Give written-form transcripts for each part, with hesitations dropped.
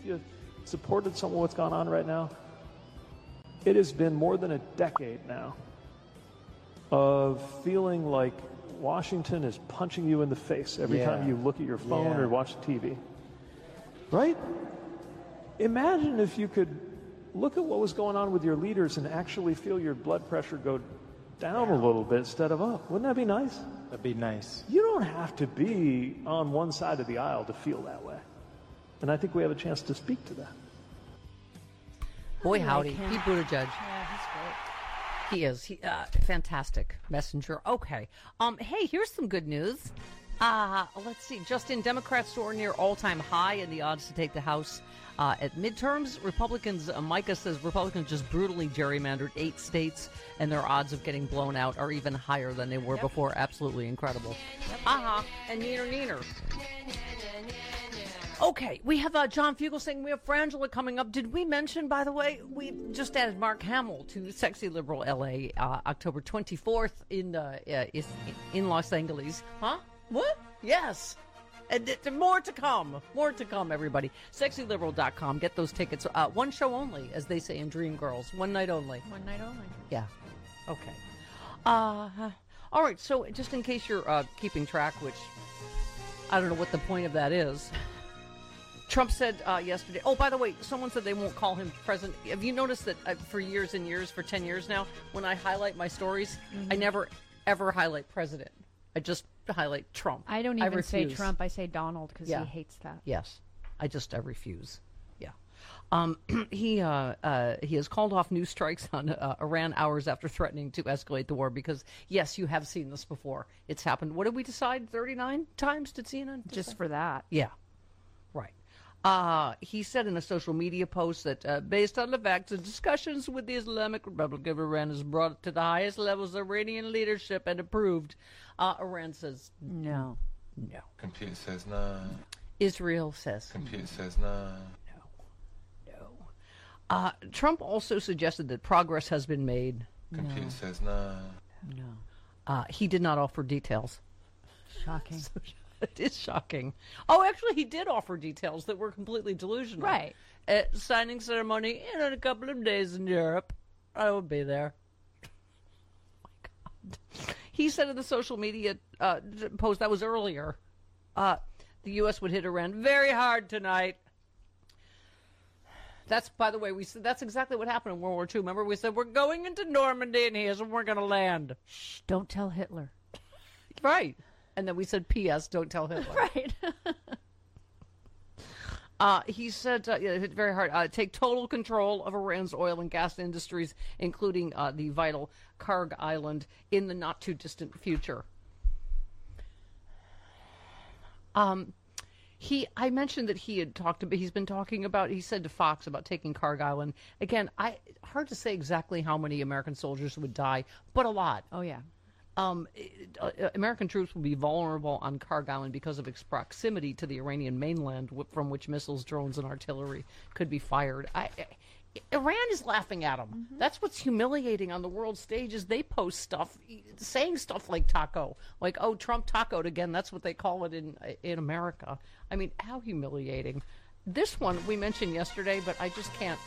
you supported some of what's gone on right now? It has been more than a decade now of feeling like Washington is punching you in the face every time you look at your phone or watch TV. Right? Imagine if you could look at what was going on with your leaders and actually feel your blood pressure go down a little bit instead of up. Wouldn't that be nice? That'd be nice. You don't have to be on one side of the aisle to feel that way. And I think we have a chance to speak to that. Boy, howdy. Pete Buttigieg. Yeah, he's great. He is. Fantastic messenger. Okay. Hey, here's some good news. Let's see. Justin, Democrats soar near all-time high in the odds to take the House at midterms. Republicans, Micah says Republicans just brutally gerrymandered 8 states, and their odds of getting blown out are even higher than they were before. Absolutely incredible. And neener. Okay, we have John Fugel saying we have Frangela coming up. Did we mention, by the way, we just added Mark Hamill to Sexy Liberal LA October 24th in Los Angeles. Huh? What? Yes. And more to come. More to come, everybody. SexyLiberal.com. Get those tickets. One show only, as they say in Dreamgirls. One night only. One night only. Yeah. Okay. All right, so just in case you're keeping track, which I don't know what the point of that is, Trump said yesterday, oh, by the way, someone said they won't call him president. Have you noticed that for years and years, for 10 years now, when I highlight my stories, I never, ever highlight president. I just highlight Trump. I don't even say Trump. I say Donald because he hates that. Yes. I refuse. Yeah. He has called off new strikes on Iran hours after threatening to escalate the war because, yes, you have seen this before. It's happened. What did we decide? 39 times did CNN decide? Just for that. Yeah. Right. He said in a social media post that based on the facts, the discussions with the Islamic Republic of Iran has brought it to the highest levels of Iranian leadership and approved. Iran says no. Computer says no. Israel says Computer says no. No. Trump also suggested that progress has been made. Computer says no. No. He did not offer details. Shocking. It is shocking. Oh, actually, he did offer details that were completely delusional. Right. Signing ceremony in a couple of days in Europe. I will be there. Oh, my God. He said in the social media post, that was earlier, the U.S. would hit Iran very hard tonight. That's, by the way, we said that's exactly what happened in World War II. Remember, we said, we're going into Normandy and here's where we're going to land. Shh, don't tell Hitler. Right. And then we said, P.S., don't tell Hitler. Right. He said, hit very hard, take total control of Iran's oil and gas industries, including the vital Karg Island, in the not-too-distant future. I mentioned that he's been talking about, he said to Fox about taking Karg Island. Again, hard to say exactly how many American soldiers would die, but a lot. Oh, yeah. American troops will be vulnerable on Karg Island because of its proximity to the Iranian mainland, from which missiles, drones, and artillery could be fired. Iran is laughing at them. Mm-hmm. That's what's humiliating on the world stage is they post stuff, saying stuff like taco, like, oh, Trump tacoed again. That's what they call it in America. I mean, how humiliating. This one we mentioned yesterday, but I just can't.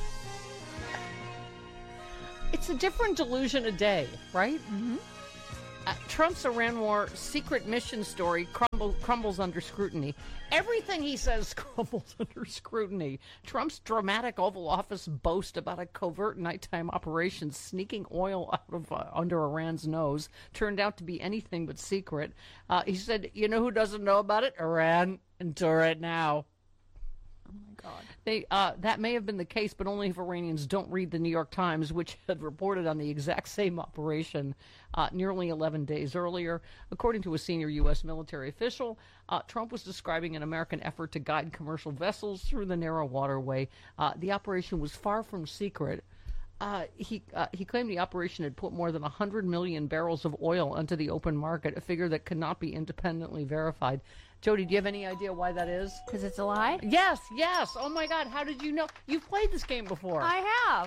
It's a different delusion a day, right? Mm-hmm. Trump's Iran war secret mission story crumbles under scrutiny. Everything he says crumbles under scrutiny. Trump's dramatic Oval Office boast about a covert nighttime operation sneaking oil out of under Iran's nose turned out to be anything but secret. He said, you know who doesn't know about it? Iran, until right now. Oh, my God. That may have been the case, but only if Iranians don't read the New York Times, which had reported on the exact same operation nearly 11 days earlier. According to a senior U.S. military official, Trump was describing an American effort to guide commercial vessels through the narrow waterway. The operation was far from secret. He claimed the operation had put more than 100 million barrels of oil onto the open market, a figure that could not be independently verified. Jody, do you have any idea why that is? Because it's a lie? Yes. Oh, my God. How did you know? You've played this game before. I have.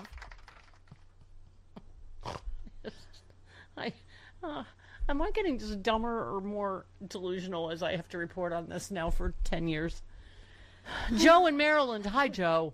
Am I getting just dumber or more delusional as I have to report on this now for 10 years? Joe in Maryland. Hi, Joe.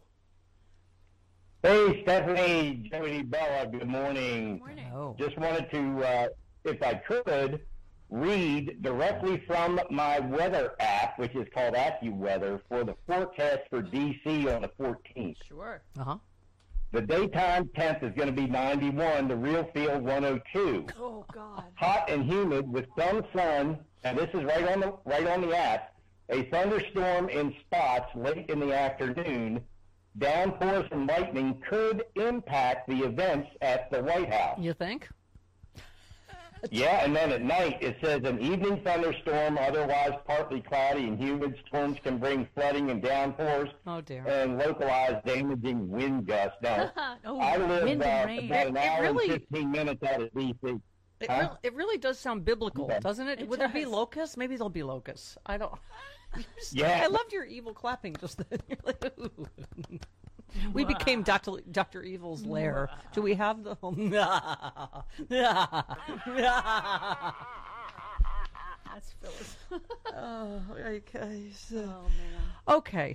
Hey, Stephanie, Jody, Bella, good morning. Oh. Just wanted to, if I could, read directly from my weather app, which is called AccuWeather, for the forecast for D.C. on the 14th. Sure. Uh-huh. The daytime temp is going to be 91, the real feel 102. Oh, God. Hot and humid with some sun, and this is right on the app, a thunderstorm in spots late in the afternoon. Downpours and lightning could impact the events at the White House. You think? Yeah, and then at night it says an evening thunderstorm, otherwise partly cloudy and humid. Storms can bring flooding and downpours Oh, dear. and localized damaging wind gusts. Now, Oh, I live wind and rain. about an hour really- and 15 minutes out of D.C. It really does sound biblical, Okay. doesn't it? It Would there be does. locusts? Maybe there'll be locusts. I don't. Yeah. I loved your evil clapping just then. You're like, ooh. We became Dr. Evil's lair. Do we have the? That's Phyllis. Okay. Oh, man. Okay.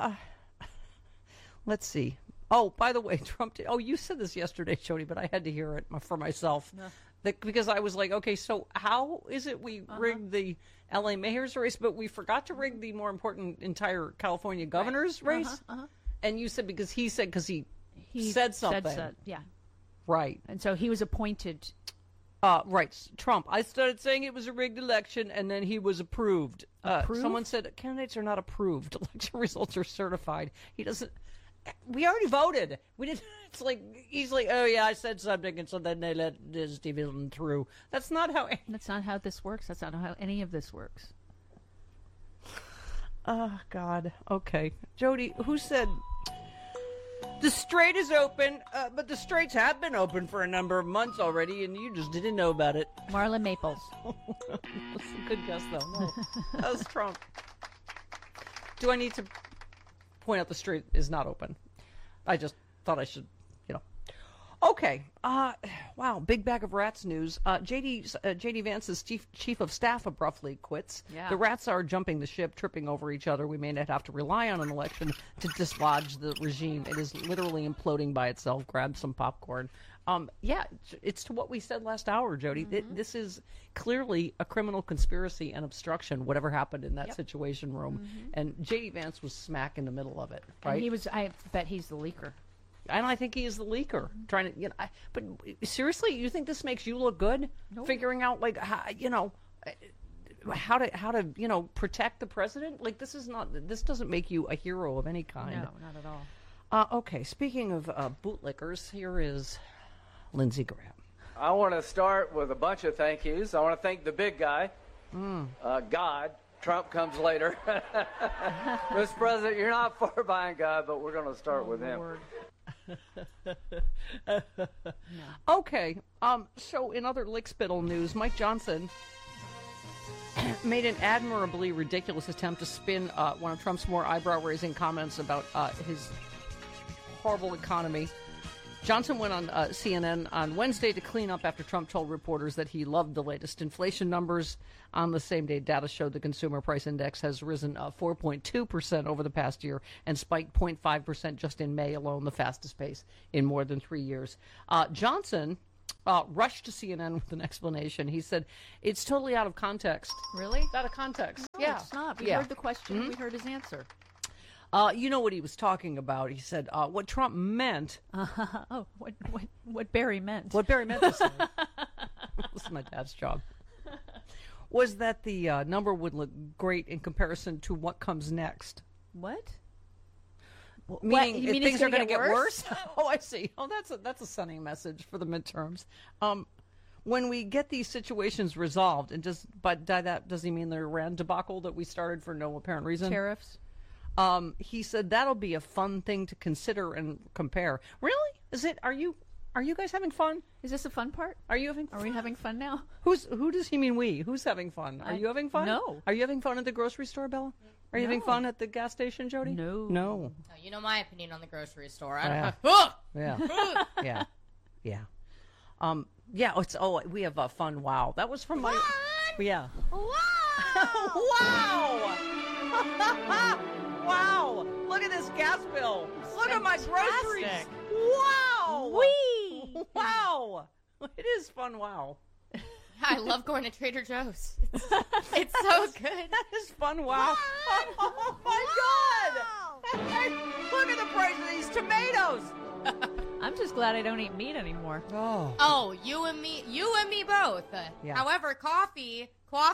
Let's see. Oh, by the way, Trump did. Oh, you said this yesterday, Jody, but I had to hear it for myself. No. Because I was like, okay, so how is it we rigged the L.A. mayor's race, but we forgot to rig the more important entire California governor's race? And you said because he said he said something. Yeah. Right. And so he was appointed. Right. Trump. I started saying it was a rigged election, and then he was approved. Approved? Someone said candidates are not approved. Election results are certified. He doesn't. We already voted. We didn't. It's like he's like, oh yeah, I said something, and so then they let Steve Hilton through. That's not how. That's not how this works. That's not how any of this works. Oh God. Okay, Jody. Who said the strait is open? But the straits have been open for a number of months already, and you just didn't know about it. Marla Maples. That's a good guess, though. No, that was Trump. Do I need to point out the strait is not open? I just thought I should, Okay. Wow. Big bag of rats news. J.D. Vance's chief of staff abruptly quits. Yeah. The rats are jumping the ship, tripping over each other. We may not have to rely on an election to dislodge the regime. It is literally imploding by itself. Grab some popcorn. Yeah, it's to what we said last hour, Jody. This is clearly a criminal conspiracy and obstruction, whatever happened in that situation room. And J.D. Vance was smack in the middle of it, right? And I bet he's the leaker. And I think he is the leaker, trying to, but seriously, you think this makes you look good? No. Figuring out, like, how to, protect the president? Like, this doesn't make you a hero of any kind. No, not at all. Okay, speaking of bootlickers, here is Lindsey Graham. I want to start with a bunch of thank yous. I want to thank the big guy, God. Trump comes later. Mr. President, you're not far behind God, but we're going to start with him. Okay, so in other lickspittle news, Mike Johnson made an admirably ridiculous attempt to spin one of Trump's more eyebrow-raising comments about his horrible economy. Johnson went on CNN on Wednesday to clean up after Trump told reporters that he loved the latest inflation numbers. On the same day, data showed the consumer price index has risen 4.2% over the past year and spiked 0.5% just in May alone, the fastest pace in more than 3 years. Johnson rushed to CNN with an explanation. He said, it's totally out of context. Really? Out of context. No, Yeah. it's not. We Yeah. heard the question. We heard his answer. You know what he was talking about. He said what Trump meant. Oh, what Barry meant. What Barry meant to say. This is my dad's job. Was that the number would look great in comparison to what comes next. What? Meaning You mean things it's are gonna going to get get worse? worse? Oh, I see. Oh, that's a stunning message for the midterms. When we get these situations resolved, and just by that, does he mean the Iran debacle that we started for no apparent reason? Tariffs? He said that'll be a fun thing to consider and compare. Really? Is it? Are you guys having fun? Is this a fun part? Are you having? Are we having fun now? Who does he mean we? Who's having fun? Are you having fun? No. Are you having fun at the grocery store, Bella? Are you having fun at the gas station, Jody? No. No. Oh, you know my opinion on the grocery store. Yeah. Yeah. Yeah. Yeah. Yeah. We have fun. Wow. That was from my. Yeah. Wow! Wow. Wow. gas bill. Look at my groceries. Fantastic. Wow. Whee! Wow. It is fun. Wow. I love going to Trader Joe's. It's so good. That is fun. Wow. Oh my God. Look at the price of these tomatoes. I'm just glad I don't eat meat anymore. Oh. Oh, you and me both. Yeah. However, coffee's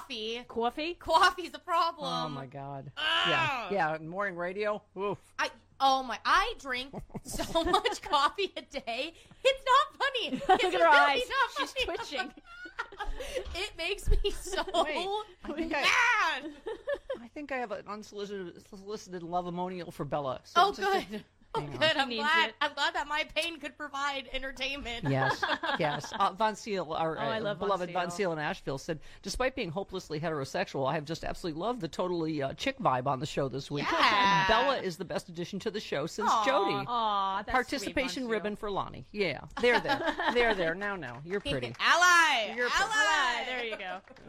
Coffee? a problem. Oh my God. Yeah. Morning radio. Oof. I drink so much coffee a day. It's not funny. It's Look at her really eyes. not She's funny. twitching. It makes me so I think mad. I think I have an unsolicited love-amonial for Bella. So Oh, just- good. Hang on. Good. I'm needs glad. it. I'm glad that my pain could provide entertainment. Yes, yes. Von Seal, our I love Von beloved Von Seal. Seal in Asheville, said, despite being hopelessly heterosexual, I have just absolutely loved the totally chick vibe on the show this week. Yeah. Bella is the best addition to the show since Aw. Jody. Aw, that's Participation sweet, Von ribbon for Lonnie. Yeah, they're there. They're there. Now. You're pretty. Ally. You're Ally. Ah, there you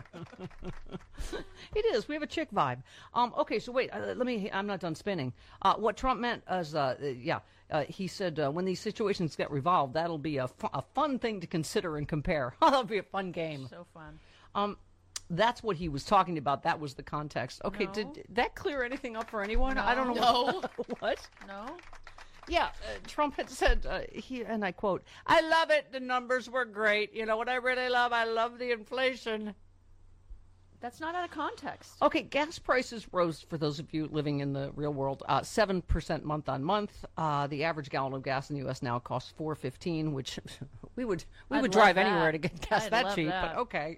go. It is. We have a chick vibe. Okay, so wait. I'm not done spinning. What Trump meant is, he said when these situations get resolved, that'll be a fun thing to consider and compare. That'll be a fun game. So fun. That's what he was talking about. That was the context. Okay, No. did that clear anything up for anyone? I don't know. No. What? No? Yeah, Trump had said, and I quote, "I love it. The numbers were great. You know what I really love? I love the inflation." That's not out of context. Okay, gas prices rose for those of you living in the real world, 7% month on month. The average gallon of gas in the U.S. now costs $4.15, which we would I'd drive love anywhere that. to get gas I'd that love cheap. that. But okay,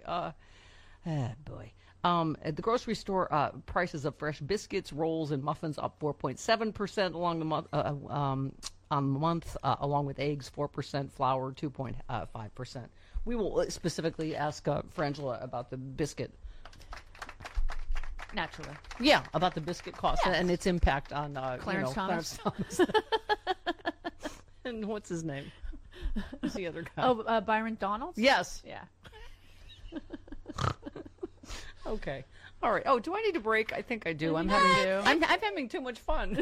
boy. At the grocery store, prices of fresh biscuits, rolls, and muffins up 4.7% along the month. On the month, along with eggs, 4%, flour, 2.5%. We will specifically ask Frangela about the biscuit. Naturally. Yeah, about the biscuit cost Yes. and its impact on Clarence Thomas. Clarence Thomas. And what's his name? Who's the other guy? Oh, Byron Donalds? Yes. Yeah. Okay. All right. Oh, do I need a break? I think I do. I'm think you do. I'm having too much fun.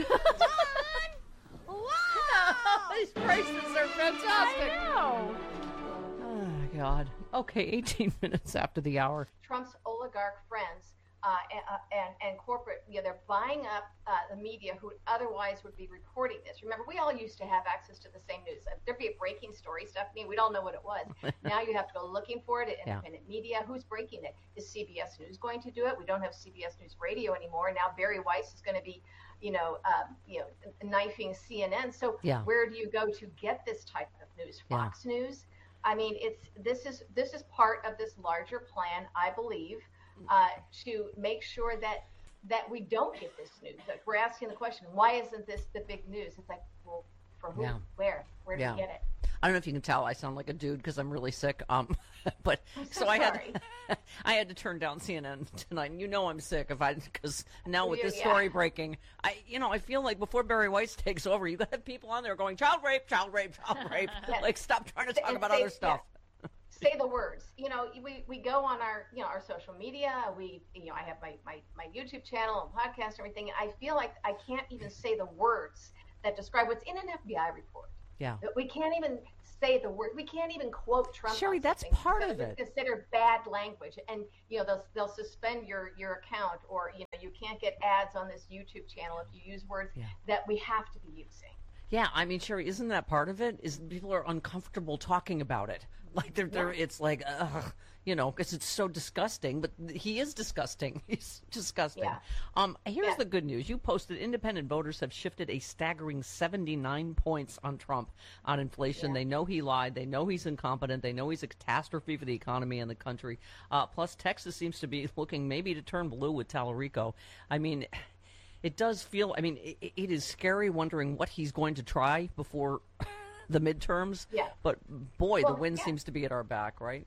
These prices are fantastic. No. Oh, God. Okay, 18 minutes after the hour. Trump's oligarch friends and corporate, they're buying up the media who otherwise would be reporting this. Remember, we all used to have access to the same news. If there'd be a breaking story, Stephanie, we'd all know what it was. Now you have to go looking for it at independent media. Who's breaking it? Is CBS News going to do it? We don't have CBS News Radio anymore. Now Barry Weiss is going to be, knifing CNN. So Yeah. where do you go to get this type of news? Fox News? I mean, this is part of this larger plan, I believe, to make sure that we don't get this news. Like, we're asking the question, why isn't this the big news? It's like, well, for who? Yeah. Where do Yeah. we get it? I don't know if you can tell I sound like a dude because I'm really sick. But so I sorry. I had to turn down CNN tonight. And you know I'm sick because now with this Yeah. story breaking, I feel like before Barry Weiss takes over, you got to have people on there going child rape, child rape, child rape. Yes. Like stop trying to talk And about say- other stuff. Say the words. We go on our our social media. I have my YouTube channel and podcast and everything. I feel like I can't even say the words that describe what's in an FBI report. Yeah. That we can't even say the word. We can't even quote Trump. Sherry, on that's something part because of it's it. considered bad language, and they'll suspend your account, or you can't get ads on this YouTube channel if you use words that we have to be using. Yeah, I mean, Sherry, isn't that part of it? Is people are uncomfortable talking about it. Like they're it's like, ugh, because it's so disgusting. But he is disgusting. He's disgusting. Yeah. Here's the good news. You posted independent voters have shifted a staggering 79 points on Trump on inflation. They know he lied. They know he's incompetent. They know he's a catastrophe for the economy and the country. Plus, Texas seems to be looking maybe to turn blue with Tallarico. I mean, it does feel, it is scary wondering what he's going to try before the midterms. Yeah. But boy, the Well, wind seems to be at our back, right?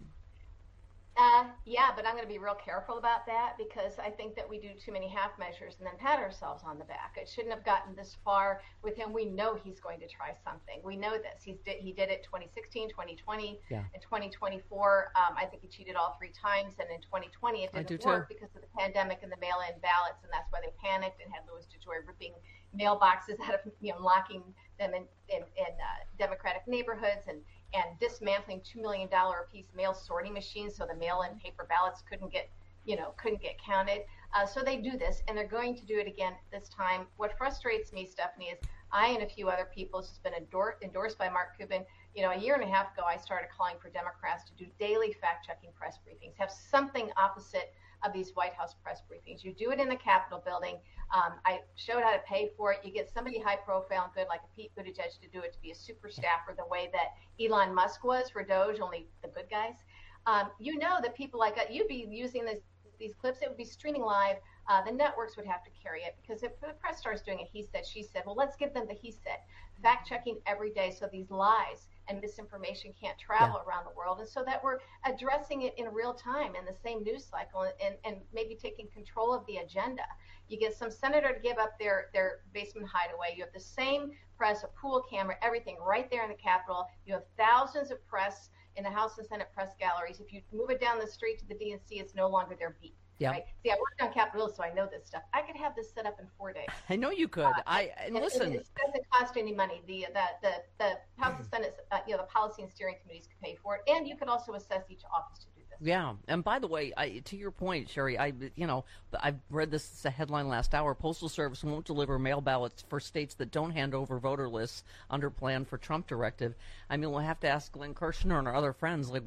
But I'm going to be real careful about that because I think that we do too many half measures and then pat ourselves on the back. It shouldn't have gotten this far with him. We know he's going to try something. We know this. He did it 2016, 2020, and 2024. I think he cheated all 3 times, and in 2020 it I do didn't too. work because of the pandemic and the mail-in ballots, and that's why they panicked and had Louis DeJoy ripping mailboxes out of, locking them in Democratic neighborhoods and dismantling $2 million a piece mail sorting machines so the mail-in paper ballots couldn't get counted. So they do this, and they're going to do it again this time. What frustrates me, Stephanie, is I and a few other people, this has been endorsed by Mark Cuban. A year and a half ago, I started calling for Democrats to do daily fact-checking press briefings, have something opposite of these White House press briefings. You do it in the Capitol building. I showed how to pay for it. You get somebody high profile and good like a Pete Buttigieg to do it, to be a super staffer the way that Elon Musk was for Doge, only the good guys. That people like that, you'd be using these clips, it would be streaming live. The networks would have to carry it, because if the press starts doing a he said, she said, well, let's give them the he said. Fact checking every day so these lies and misinformation can't travel around the world, and so that we're addressing it in real time in the same news cycle, and maybe taking control of the agenda. You get some senator to give up their basement hideaway. You have the same press, a pool camera, everything right there in the Capitol. You have thousands of press in the House and Senate press galleries. If you move it down the street to the DNC, it's no longer their beat. Yeah. Right? See, I worked on Capitol Hill, so I know this stuff. I could have this set up in 4 days. I know you could. And listen, it doesn't cost any money. The House and Senate, the policy and steering committees could pay for it, and you could also assess each office to do this. Yeah, and by the way, to your point, Sherry, I've read this as a headline last hour. Postal Service won't deliver mail ballots for states that don't hand over voter lists under plan for Trump directive. I mean, we'll have to ask Glenn Kirshner and our other friends, like,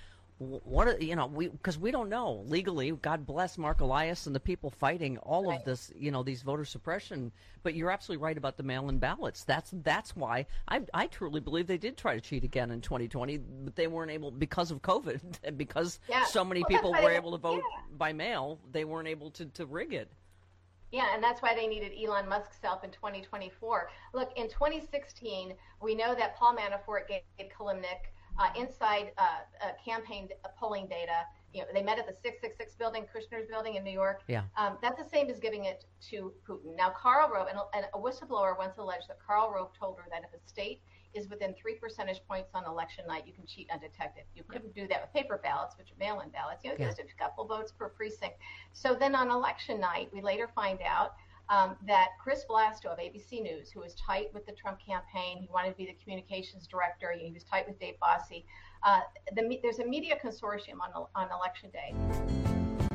because we don't know legally. God bless Mark Elias and the people fighting all of this, these voter suppression. But you're absolutely right about the mail-in ballots. That's why I truly believe they did try to cheat again in 2020, but they weren't able because of COVID, and because so many people were able to vote by mail. They weren't able to rig it. Yeah, and that's why they needed Elon Musk's help in 2024. Look, in 2016, we know that Paul Manafort gave Kilimnik inside campaign polling data. They met at the 666 building, Kushner's building in New York. Yeah. That's the same as giving it to Putin. Now, Karl Rove, and a whistleblower once alleged that Karl Rove told her that if a state is within 3 percentage points on election night, you can cheat undetected. You couldn't do that with paper ballots, which are mail-in ballots. Just a couple votes per precinct. So then on election night, we later find out that Chris Blasto of ABC News, who was tight with the Trump campaign, he wanted to be the communications director, he was tight with Dave Bossie. There's a media consortium on election day.